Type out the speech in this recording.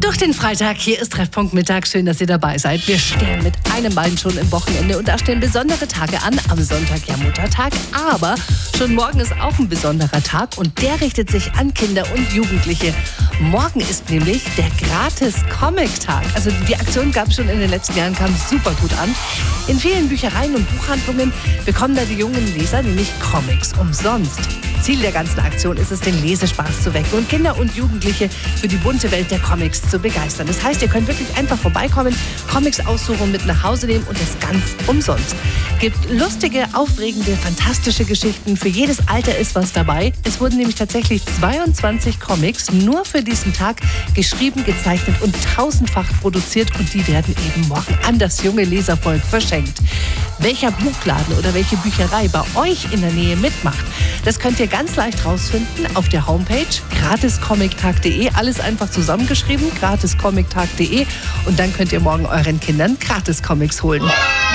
Durch den Freitag, hier ist Treffpunkt Mittag. Schön, dass ihr dabei seid. Wir stehen mit einem Bein schon im Wochenende und da stehen besondere Tage an. Am Sonntag ja Muttertag, aber schon morgen ist auch ein besonderer Tag und der richtet sich an Kinder und Jugendliche. Morgen ist nämlich der Gratis-Comic-Tag. Also die Aktion gab es schon in den letzten Jahren, kam super gut an. In vielen Büchereien und Buchhandlungen bekommen da die jungen Leser nämlich Comics umsonst. Ziel der ganzen Aktion ist es, den Lesespaß zu wecken und Kinder und Jugendliche für die bunte Welt der Comics zu begeistern. Das heißt, ihr könnt wirklich einfach vorbeikommen, Comics aussuchen, mit nach Hause nehmen und das ganz umsonst. Gibt lustige, aufregende, fantastische Geschichten. Für jedes Alter ist was dabei. Es wurden nämlich tatsächlich 22 Comics nur für diesen Tag geschrieben, gezeichnet und tausendfach produziert und die werden eben morgen an das junge Leservolk verschenkt. Welcher Buchladen oder welche Bücherei bei euch in der Nähe mitmacht, das könnt ihr ganz leicht rausfinden auf der Homepage gratiscomic-tag.de. Alles einfach zusammengeschrieben, gratiscomic-tag.de und dann könnt ihr morgen euren Kindern Gratis-Comics holen.